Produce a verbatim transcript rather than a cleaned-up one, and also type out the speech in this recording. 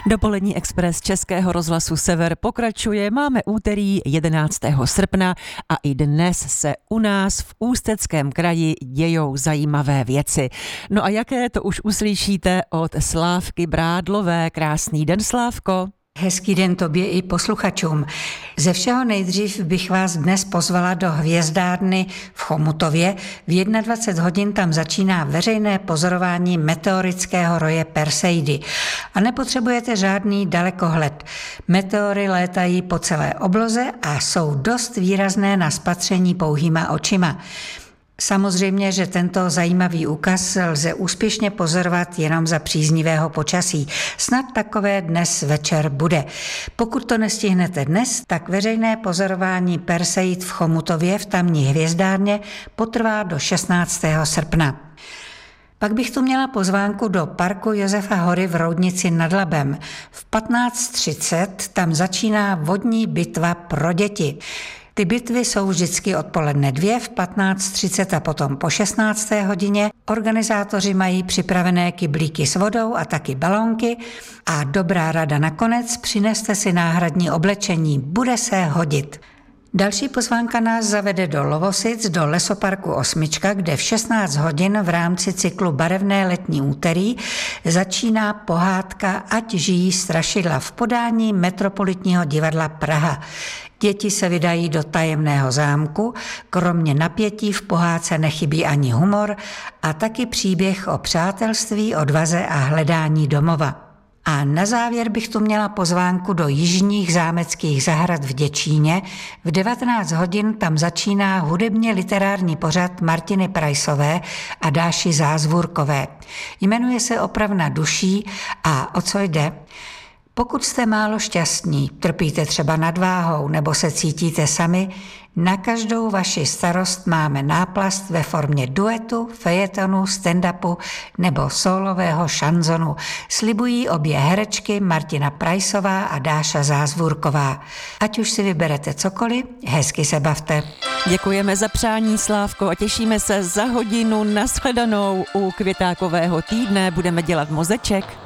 Dopolední expres Českého rozhlasu Sever pokračuje. Máme úterý jedenáctého srpna a i dnes se u nás v Ústeckém kraji dějou zajímavé věci. No a jaké, to už uslyšíte od Slávky Brádlové. Krásný den, Slávko. Hezký den tobě i posluchačům. Ze všeho nejdřív bych vás dnes pozvala do hvězdárny v Chomutově. V dvacet jedna hodin tam začíná veřejné pozorování meteorického roje Perseidy. A nepotřebujete žádný dalekohled. Meteory létají po celé obloze a jsou dost výrazné na spatření pouhýma očima. Samozřejmě, že tento zajímavý úkaz lze úspěšně pozorovat jenom za příznivého počasí. Snad takové dnes večer bude. Pokud to nestihnete dnes, tak veřejné pozorování Perseid v Chomutově v tamní hvězdárně potrvá do šestnáctého srpna. Pak bych tu měla pozvánku do parku Josefa Hory v Roudnici nad Labem. V patnáct třicet tam začíná vodní bitva pro děti. Ty bitvy jsou vždycky odpoledne dvě, v patnáct třicet a potom po šestnácté hodině. Organizátoři mají připravené kyblíky s vodou a taky balónky. A dobrá rada nakonec, přineste si náhradní oblečení, bude se hodit. Další pozvánka nás zavede do Lovosic, do lesoparku Osmička, kde v šestnáct hodin v rámci cyklu Barevné letní úterý začíná pohádka Ať žijí strašidla v podání Metropolitního divadla Praha. Děti se vydají do tajemného zámku, kromě napětí v pohádce nechybí ani humor a taky příběh o přátelství, odvaze a hledání domova. A na závěr bych tu měla pozvánku do Jižních zámeckých zahrad v Děčíně. V devatenáct hodin tam začíná hudebně literární pořad Martiny Prajsové a Dáši Zázvůrkové. Jmenuje se Opravna duší a o co jde? Pokud jste málo šťastní, trpíte třeba nadváhou nebo se cítíte sami, na každou vaši starost máme náplast ve formě duetu, fejetonu, stand-upu nebo solového šanzonu. Slibují obě herečky Martina Prajsová a Dáša Zázvůrková. Ať už si vyberete cokoliv, hezky se bavte. Děkujeme za přání, Slávko, a těšíme se za hodinu. Nashledanou u Květákového týdne. Budeme dělat mozeček.